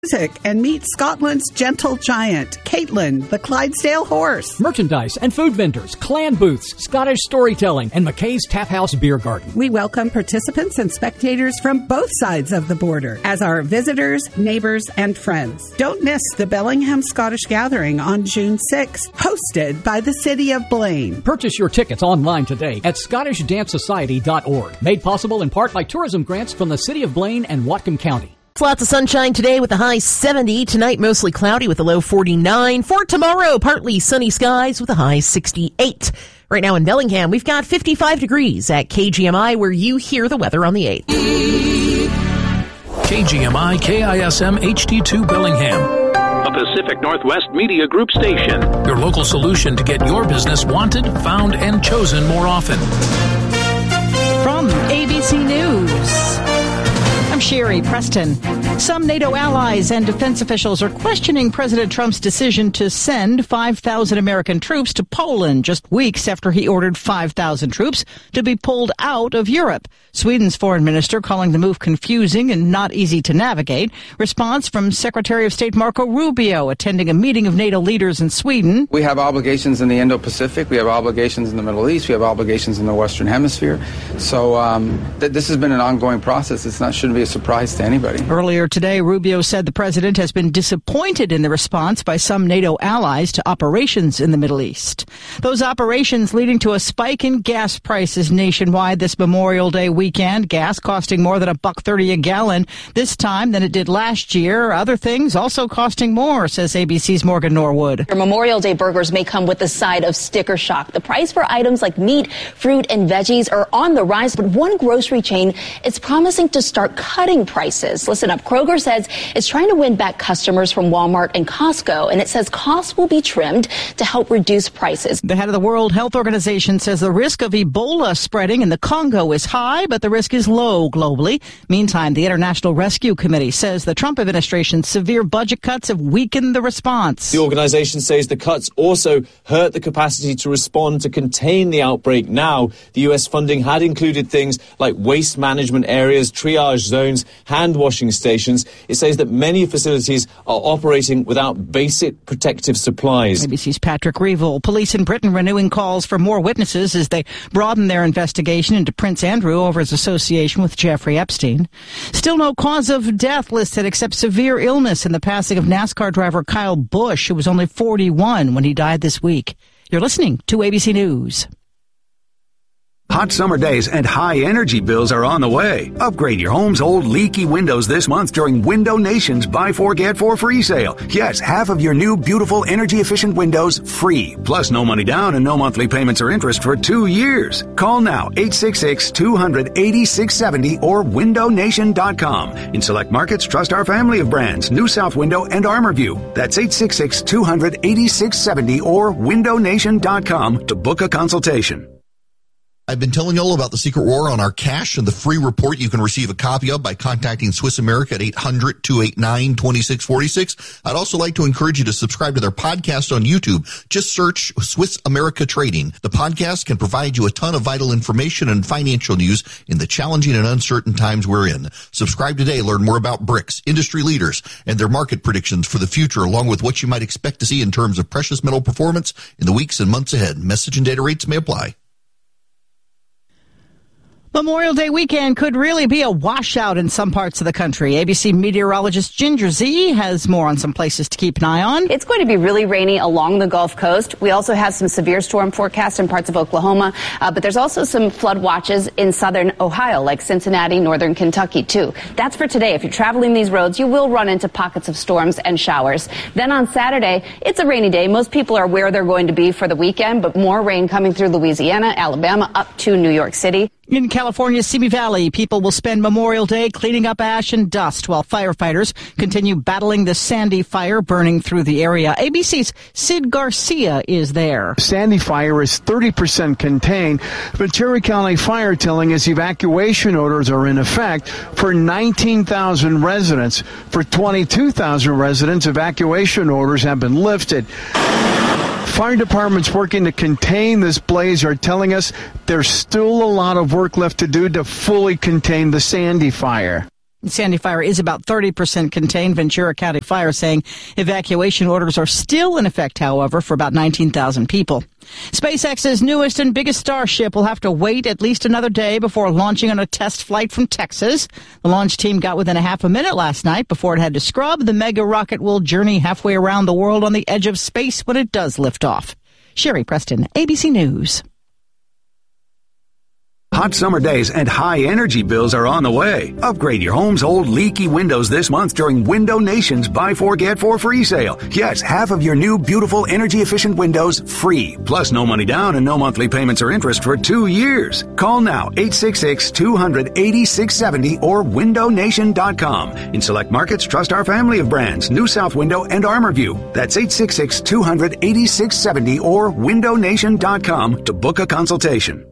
Music and meet Scotland's gentle giant, Caitlin, the Clydesdale horse. Merchandise and food vendors, clan booths, Scottish storytelling, and McKay's Tap House Beer Garden. We welcome participants and spectators from both sides of the border as our visitors, neighbors, and friends. Don't miss the Bellingham Scottish Gathering on June 6th, hosted by the City of Blaine. Purchase your tickets online today at ScottishDanceSociety.org. Made possible in part by tourism grants from the City of Blaine and Whatcom County. Lots of sunshine today with a high 70. Tonight, mostly cloudy with a low 49. For tomorrow, partly sunny skies with a high 68. Right now in Bellingham, we've got 55 degrees at KGMI, where you hear the weather on the 8th. KGMI KISM HD2 Bellingham, a Pacific Northwest Media Group station. Your local solution to get your business wanted, found, and chosen more often. From ABC News, I'm Sherry Preston. Some NATO allies and defense officials are questioning President Trump's decision to send 5,000 American troops to Poland just weeks after he ordered 5,000 troops to be pulled out of Europe. Sweden's foreign minister calling the move confusing and not easy to navigate. Response from Secretary of State Marco Rubio attending a meeting of NATO leaders in Sweden. We have obligations in the Indo-Pacific. We have obligations in the Middle East. We have obligations in the Western Hemisphere. So this has been an ongoing process. Shouldn't be a surprise to anybody. Earlier today, Rubio said the president has been disappointed in the response by some NATO allies to operations in the Middle East. Those operations leading to a spike in gas prices nationwide this Memorial Day weekend. Gas costing more than $1.30 a gallon this time than it did last year. Other things also costing more, says ABC's Morgan Norwood. Your Memorial Day burgers may come with a side of sticker shock. The price for items like meat, fruit, and veggies are on the rise, but one grocery chain is promising to start cutting prices. Listen up. Kroger says it's trying to win back customers from Walmart and Costco, and it says costs will be trimmed to help reduce prices. The head of the World Health Organization says the risk of Ebola spreading in the Congo is high, but the risk is low globally. Meantime, the International Rescue Committee says the Trump administration's severe budget cuts have weakened the response. The organization says the cuts also hurt the capacity to respond to contain the outbreak. Now, the U.S. funding had included things like waste management areas, triage zones, hand washing stations. It says that many facilities are operating without basic protective supplies. ABC's Patrick Reevell. Police in Britain renewing calls for more witnesses as they broaden their investigation into Prince Andrew over his association with Jeffrey Epstein. Still no cause of death listed except severe illness in the passing of NASCAR driver Kyle Busch, who was only 41 when he died this week. You're listening to ABC News. Hot summer days and high energy bills are on the way. Upgrade your home's old leaky windows this month during Window Nation's Buy 4 Get 4 free sale. Yes, half of your new beautiful energy efficient windows free. Plus no money down and no monthly payments or interest for 2 years. Call now 866-200-8670 or windownation.com. In select markets, trust our family of brands, New South Window and ArmorView. That's 866-200-8670 or windownation.com to book a consultation. I've been telling you all about the Secret War on our cash and the free report you can receive a copy of by contacting Swiss America at 800-289-2646. I'd also like to encourage you to subscribe to their podcast on YouTube. Just search Swiss America Trading. The podcast can provide you a ton of vital information and financial news in the challenging and uncertain times we're in. Subscribe today. Learn more about BRICS, industry leaders, and their market predictions for the future, along with what you might expect to see in terms of precious metal performance in the weeks and months ahead. Message and data rates may apply. Memorial Day weekend could really be a washout in some parts of the country. ABC meteorologist Ginger Z has more on some places to keep an eye on. It's going to be really rainy along the Gulf Coast. We also have some severe storm forecasts in parts of Oklahoma, but there's also some flood watches in southern Ohio, like Cincinnati, northern Kentucky, too. That's for today. If you're traveling these roads, you will run into pockets of storms and showers. Then on Saturday, it's a rainy day. Most people are where they're going to be for the weekend, but more rain coming through Louisiana, Alabama, up to New York City. In California's Simi Valley, people will spend Memorial Day cleaning up ash and dust while firefighters continue battling the Sandy fire burning through the area. ABC's Sid Garcia is there. Sandy fire is 30% contained, but Cherry County Fire telling us evacuation orders are in effect for 19,000 residents. For 22,000 residents, evacuation orders have been lifted. Fire departments working to contain this blaze are telling us there's still a lot of work left to do to fully contain the Sandy fire. The Sandy fire is about 30% contained. Ventura County Fire saying evacuation orders are still in effect, however, for about 19,000 people. SpaceX's newest and biggest Starship will have to wait at least another day before launching on a test flight from Texas. The launch team got within a half a minute last night before it had to scrub. The mega rocket will journey halfway around the world on the edge of space when it does lift off. Sherry Preston, ABC News. Hot summer days and high energy bills are on the way. Upgrade your home's old leaky windows this month during Window Nation's Buy 4 Get 4 free sale. Yes, half of your new beautiful energy efficient windows free. Plus no money down and no monthly payments or interest for 2 years. Call now 866-200-8670 or windownation.com. In select markets, trust our family of brands, New South Window and ArmorView. That's 866-200-8670 or windownation.com to book a consultation.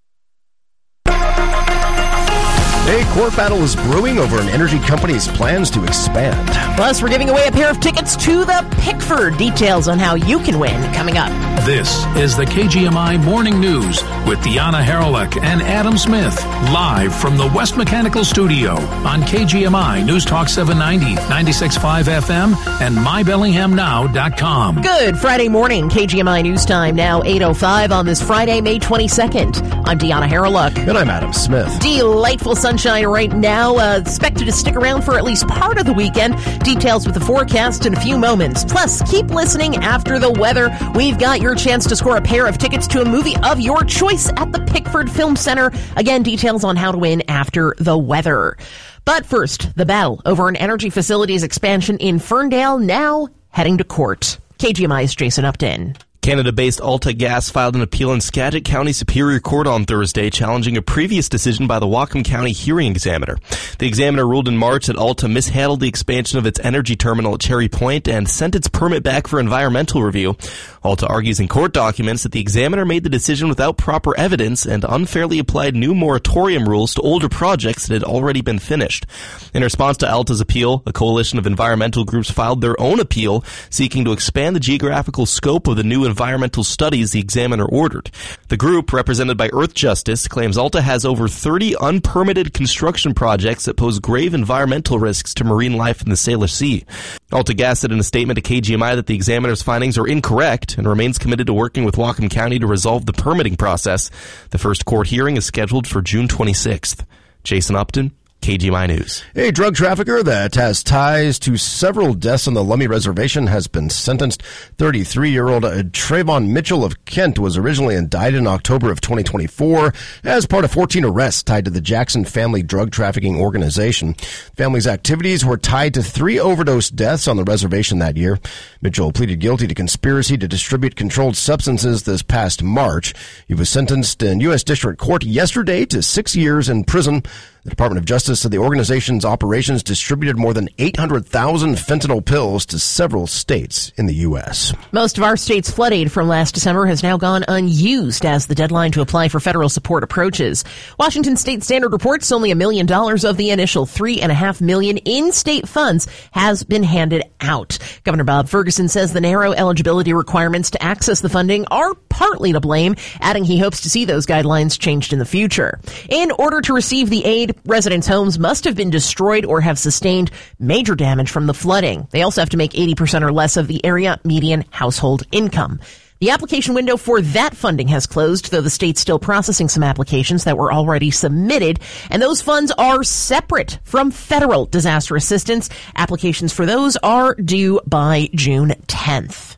A court battle is brewing over an energy company's plans to expand. Plus, we're giving away a pair of tickets to the Pickford. Details on how you can win coming up. This is the KGMI Morning News with Deanna Haralick and Adam Smith, live from the West Mechanical Studio on KGMI News Talk 790, 96.5 FM, and mybellinghamnow.com. Good Friday morning, KGMI News Time, now 8:05 on this Friday, May 22nd. I'm Deanna Haralick. And I'm Adam Smith. Delightful sunshine right now. Expected to stick around for at least part of the weekend. Details with the forecast in a few moments. Plus, keep listening after the weather. We've got your chance to score a pair of tickets to a movie of your choice at the Pickford Film Center. Again, details on how to win after the weather. But first, the battle over an energy facilities expansion in Ferndale now heading to court. KGMI's Jason Upton. Canada-based AltaGas filed an appeal in Skagit County Superior Court on Thursday, challenging a previous decision by the Whatcom County hearing examiner. The examiner ruled in March that Alta mishandled the expansion of its energy terminal at Cherry Point and sent its permit back for environmental review. Alta argues in court documents that the examiner made the decision without proper evidence and unfairly applied new moratorium rules to older projects that had already been finished. In response to Alta's appeal, a coalition of environmental groups filed their own appeal, seeking to expand the geographical scope of the new environmental studies the examiner ordered. The group, represented by Earth Justice, claims Alta has over 30 unpermitted construction projects that pose grave environmental risks to marine life in the Salish Sea. AltaGas said in a statement to KGMI that the examiner's findings are incorrect and remains committed to working with Whatcom County to resolve the permitting process. The first court hearing is scheduled for June 26th. Jason Upton, KGMI News. A drug trafficker that has ties to several deaths on the Lummi Reservation has been sentenced. 33-year-old Trayvon Mitchell of Kent was originally indicted in October of 2024 as part of 14 arrests tied to the Jackson Family Drug Trafficking Organization. Family's activities were tied to 3 overdose deaths on the reservation that year. Mitchell pleaded guilty to conspiracy to distribute controlled substances this past March. He was sentenced in U.S. District Court yesterday to 6 years in prison. The Department of Justice said the organization's operations distributed more than 800,000 fentanyl pills to several states in the U.S. Most of our state's flood aid from last December has now gone unused as the deadline to apply for federal support approaches. Washington State Standard reports only $1 million of the initial $3.5 million in state funds has been handed out. Governor Bob Ferguson says the narrow eligibility requirements to access the funding are partly to blame, adding he hopes to see those guidelines changed in the future. In order to receive the aid, residents' homes must have been destroyed or have sustained major damage from the flooding. They also have to make 80% or less of the area median household income. The application window for that funding has closed, though the state's still processing some applications that were already submitted, and those funds are separate from federal disaster assistance. Applications for those are due by June 10th.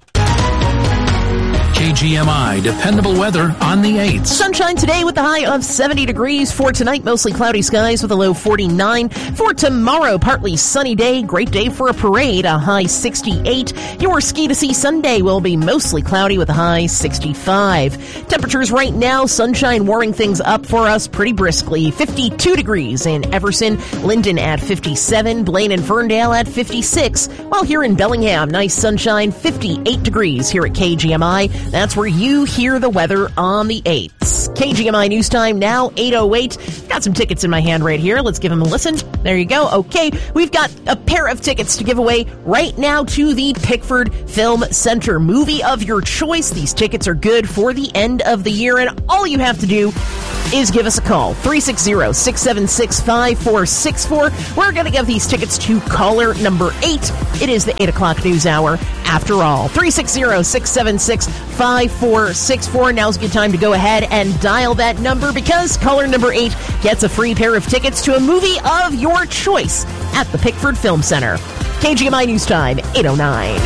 KGMI dependable weather on the 8th. Sunshine today with a high of 70 degrees. For tonight, mostly cloudy skies with a low 49. For tomorrow, partly sunny day. Great day for a parade, a high 68. Your ski to see Sunday will be mostly cloudy with a high 65. Temperatures right now, sunshine warming things up for us pretty briskly. 52 degrees in Everson, Linden at 57, Blaine and Ferndale at 56. While here in Bellingham, nice sunshine, 58 degrees here at KGMI. That's where you hear the weather on the 8th. KGMI News Time now, 8:08. Got some tickets in my hand right here. Let's give them a listen. There you go. Okay, we've got a pair of tickets to give away right now to the Pickford Film Center. Movie of your choice. These tickets are good for the end of the year, and all you have to do is give us a call, 360-676-5464. We're going to give these tickets to caller number 8. It is the 8 o'clock news hour after all. 360-676-5464. Now's a good time to go ahead and dial that number because caller number 8 gets a free pair of tickets to a movie of your choice at the Pickford Film Center. KGMI News Time, 8:09.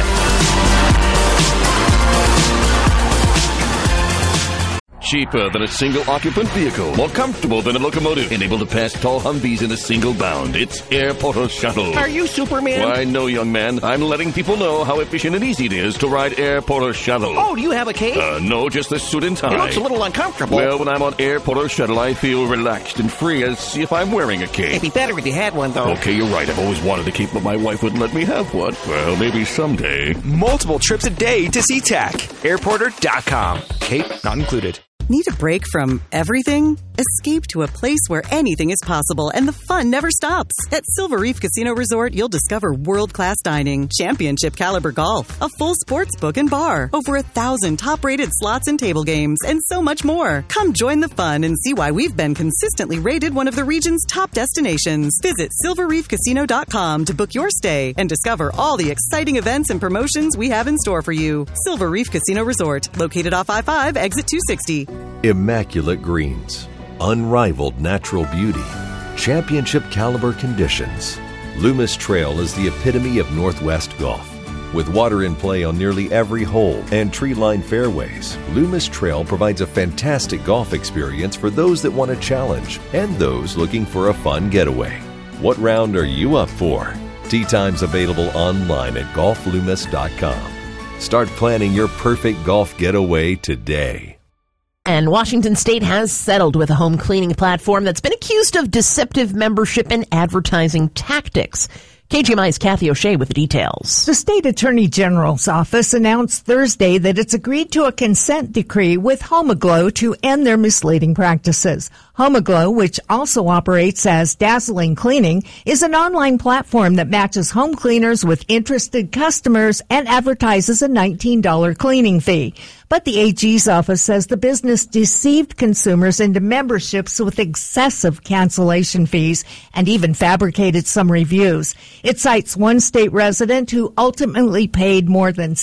Cheaper than a single-occupant vehicle. More comfortable than a locomotive. And able to pass tall Humvees in a single bound. It's Air Porter Shuttle. Are you Superman? Why, no, young man. I'm letting people know how efficient and easy it is to ride Air Porter Shuttle. Oh, do you have a cape? No, just the suit and tie. It looks a little uncomfortable. Well, when I'm on Air Porter Shuttle, I feel relaxed and free as if I'm wearing a cape. It'd be better if you had one, though. Okay, you're right. I've always wanted a cape, but my wife wouldn't let me have one. Well, maybe someday. Multiple trips a day to SeaTac. Airporter.com. Cape not included. Need a break from everything? Escape to a place where anything is possible and the fun never stops. At Silver Reef Casino Resort, you'll discover world-class dining, championship caliber golf, a full sports book and bar, over 1,000 top-rated slots and table games, and so much more. Come join the fun and see why we've been consistently rated one of the region's top destinations. Visit silverreefcasino.com to book your stay and discover all the exciting events and promotions we have in store for you. Silver Reef Casino Resort, located off I-5, exit 260. Immaculate greens, unrivaled natural beauty, championship caliber conditions. Loomis Trail is the epitome of Northwest golf. With water in play on nearly every hole and tree-lined fairways, Loomis Trail provides a fantastic golf experience for those that want a challenge and those looking for a fun getaway. What round are you up for? Tee times available online at golfloomis.com. Start planning your perfect golf getaway today. And Washington State has settled with a home cleaning platform that's been accused of deceptive membership and advertising tactics. KGMI's Kathy O'Shea with the details. The state attorney general's office announced Thursday that it's agreed to a consent decree with HomeAglow to end their misleading practices. HomeAglow, which also operates as Dazzling Cleaning, is an online platform that matches home cleaners with interested customers and advertises a $19 cleaning fee. But the AG's office says the business deceived consumers into memberships with excessive cancellation fees and even fabricated some reviews. It cites one state resident who ultimately paid more than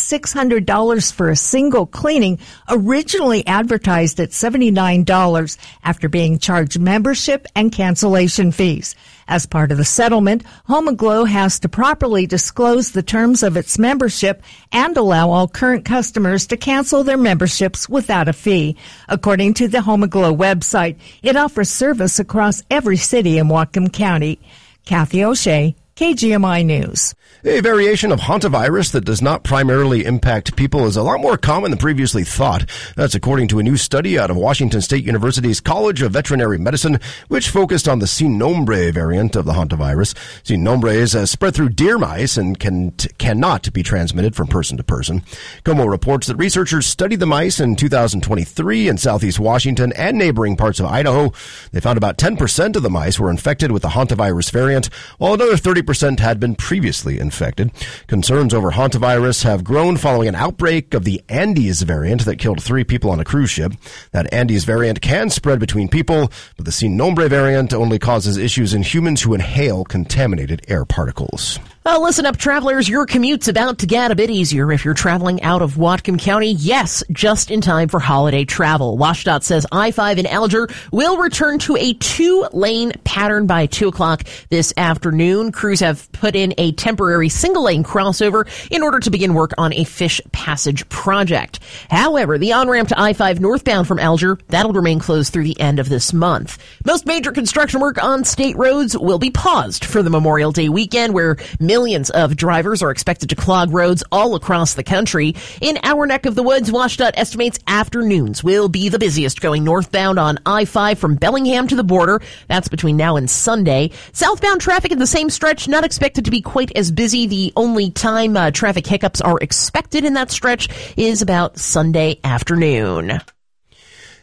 $600 for a single cleaning, originally advertised at $79 after being charged membership and cancellation fees. As part of the settlement, HomeAglow has to properly disclose the terms of its membership and allow all current customers to cancel their memberships without a fee. According to the HomeAglow website, it offers service across every city in Whatcom County. Kathy O'Shea, KGMI News. A variation of hantavirus that does not primarily impact people is a lot more common than previously thought. That's according to a new study out of Washington State University's College of Veterinary Medicine, which focused on the Sin Nombre variant of the hantavirus. Sin Nombre is spread through deer mice and cannot be transmitted from person to person. Como reports that researchers studied the mice in 2023 in southeast Washington and neighboring parts of Idaho. They found about 10% of the mice were infected with the hantavirus variant, while another 30% had been previously infected. Concerns over hantavirus have grown following an outbreak of the Andes variant that killed 3 people on a cruise ship. That Andes variant can spread between people, but the Sin Nombre variant only causes issues in humans who inhale contaminated air particles. Well, listen up, travelers. Your commute's about to get a bit easier if you're traveling out of Whatcom County. Yes, just in time for holiday travel. WashDOT says I-5 in Alger will return to a 2-lane pattern by 2 o'clock this afternoon. Crews have put in a temporary single-lane crossover in order to begin work on a fish passage project. However, the on-ramp to I-5 northbound from Alger, that'll remain closed through the end of this month. Most major construction work on state roads will be paused for the Memorial Day weekend, where millions of drivers are expected to clog roads all across the country. In our neck of the woods, WashDOT estimates afternoons will be the busiest going northbound on I-5 from Bellingham to the border. That's between now and Sunday. Southbound traffic in the same stretch not expected to be quite as busy. The only time traffic hiccups are expected in that stretch is about Sunday afternoon.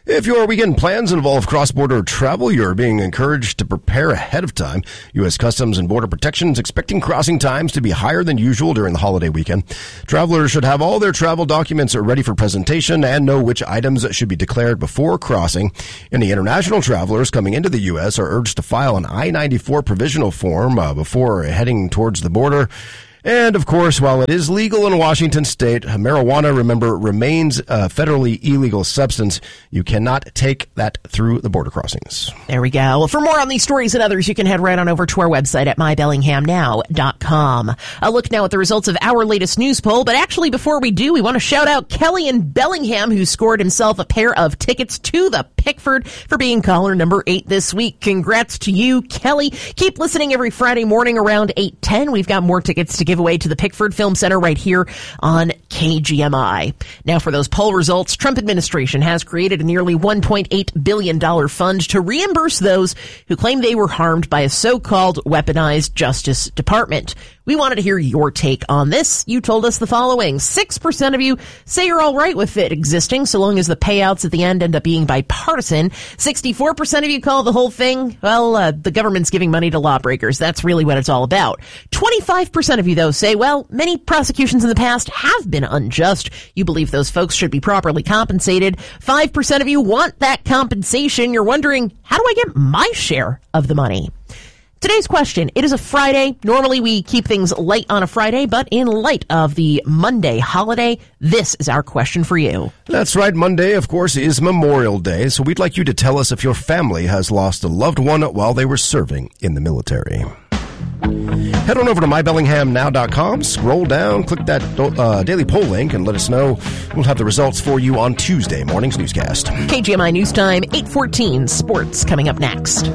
If your weekend plans involve cross-border travel, you're being encouraged to prepare ahead of time. U.S. Customs and Border Protection is expecting crossing times to be higher than usual during the holiday weekend. Travelers should have all their travel documents ready for presentation and know which items should be declared before crossing. Any international travelers coming into the U.S. are urged to file an I-94 provisional form before heading towards the border. And, of course, while it is legal in Washington state, marijuana, remember, remains a federally illegal substance. You cannot take that through the border crossings. There we go. Well, for more on these stories and others, you can head right on over to our website at mybellinghamnow.com. A look now at the results of our latest news poll. But actually, before we do, we want to shout out Kelly in Bellingham, who scored himself a pair of tickets to the Pickford for being caller number 8 this week. Congrats to you, Kelly. Keep listening every Friday morning around 8:10. We've got more tickets to give away to the Pickford Film Center right here on KGMI. Now for those poll results, Trump administration has created a nearly $1.8 billion fund to reimburse those who claim they were harmed by a so-called weaponized Justice Department. We wanted to hear your take on this. You told us the following. 6% of you say you're all right with it existing so long as the payouts at the end up being bipartisan. 64% of you call the whole thing, well, the government's giving money to lawbreakers. That's really what it's all about. 25% of you, though, say, well, many prosecutions in the past have been unjust. You believe those folks should be properly compensated. 5% of you want that compensation. You're wondering, how do I get my share of the money? Today's question, it is a Friday. Normally we keep things light on a Friday, but in light of the Monday holiday, this is our question for you. That's right. Monday, of course, is Memorial Day, so we'd like you to tell us if your family has lost a loved one while they were serving in the military. Head on over to mybellinghamnow.com, scroll down, click that daily poll link, and let us know. We'll have the results for you on Tuesday morning's newscast. KGMI News Time, 8:14, sports coming up next.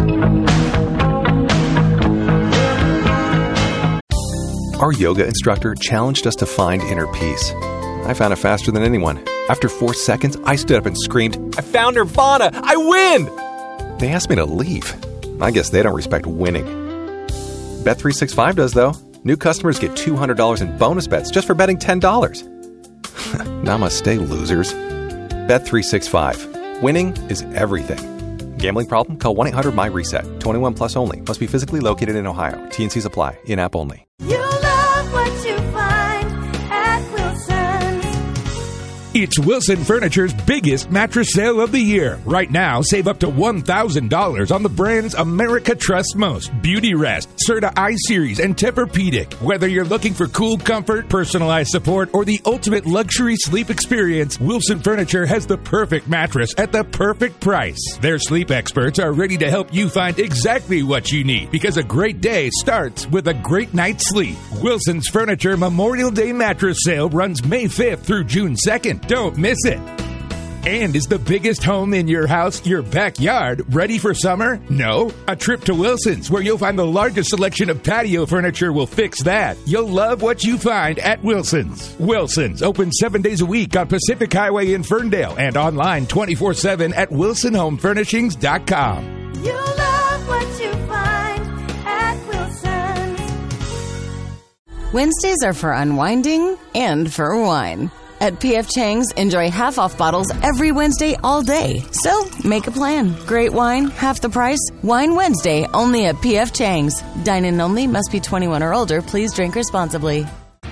Our yoga instructor challenged us to find inner peace. I found it faster than anyone. After 4 seconds, I stood up and screamed, "I found Nirvana! I win!" They asked me to leave. I guess they don't respect winning. Bet365 does, though. New customers get $200 in bonus bets just for betting $10. Namaste, losers. Bet365. Winning is everything. Gambling problem? Call 1-800-MY-RESET. 21 plus only. Must be physically located in Ohio. T&Cs apply. In-app only. You love what you find at Wilson's. It's Wilson Furniture's biggest mattress sale of the year. Right now, save up to $1,000 on the brands America trusts most. Beautyrest, Serta I-Series, and Tempur-Pedic. Whether you're looking for cool comfort, personalized support, or the ultimate luxury sleep experience, Wilson Furniture has the perfect mattress at the perfect price. Their sleep experts are ready to help you find exactly what you need, because a great day starts with a great night's sleep. Wilson's Furniture Memorial Day mattress sale runs May 5th through June 2nd. Don't miss it. And is the biggest home in your house, your backyard, ready for summer? No? A trip to Wilson's, where you'll find the largest selection of patio furniture, will fix that. You'll love what you find at Wilson's. Wilson's, open 7 days a week on Pacific Highway in Ferndale and online 24/7 at wilsonhomefurnishings.com. You love what you find at Wilson's. Wednesdays are for unwinding and for wine. At P.F. Chang's, enjoy half-off bottles every Wednesday all day. So, make a plan. Great wine, half the price. Wine Wednesday, only at P.F. Chang's. Dine-in only, must be 21 or older. Please drink responsibly.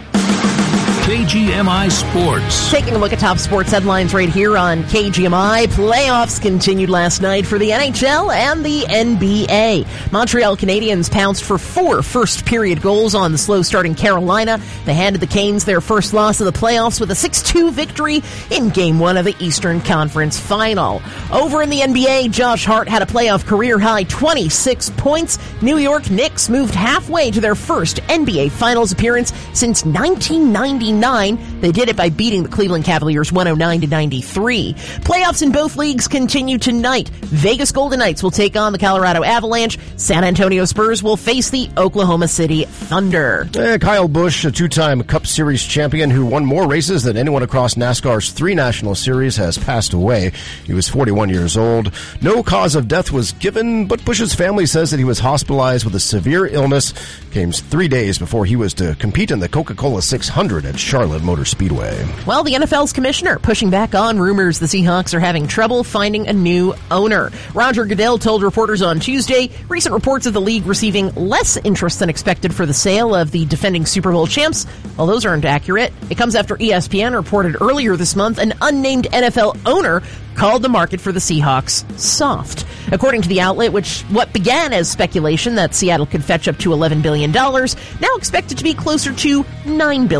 KGMI Sports. Taking a look at top sports headlines right here on KGMI. Playoffs continued last night for the NHL and the NBA. Montreal Canadiens pounced for 4 first-period goals on the slow-starting Carolina. They handed the Canes their first loss of the playoffs with a 6-2 victory in Game 1 of the Eastern Conference Final. Over in the NBA, Josh Hart had a playoff career-high 26 points. New York Knicks moved halfway to their first NBA Finals appearance since 1999. They did it by beating the Cleveland Cavaliers 109-93. Playoffs in both leagues continue tonight. Vegas Golden Knights will take on the Colorado Avalanche. San Antonio Spurs will face the Oklahoma City Thunder. Kyle Busch, a two-time Cup Series champion who won more races than anyone across NASCAR's 3 National Series, has passed away. He was 41 years old. No cause of death was given, but Busch's family says that he was hospitalized with a severe illness. Came 3 days before he was to compete in the Coca-Cola 600 at Charlotte Motor Speedway. Well, the NFL's commissioner pushing back on rumors the Seahawks are having trouble finding a new owner. Roger Goodell told reporters on Tuesday recent reports of the league receiving less interest than expected for the sale of the defending Super Bowl champs. Well, those aren't accurate. It comes after ESPN reported earlier this month an unnamed NFL owner called the market for the Seahawks soft. According to the outlet, what began as speculation that Seattle could fetch up to $11 billion, now expected to be closer to $9 billion.